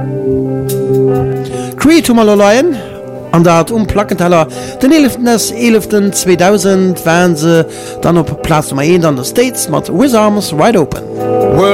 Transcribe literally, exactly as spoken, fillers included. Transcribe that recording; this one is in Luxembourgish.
Creed to Malolaien an dat umplackenteller den elften elften zweitausend waren se dann op Platz Nummer een an der States mat With Arms Wide Open.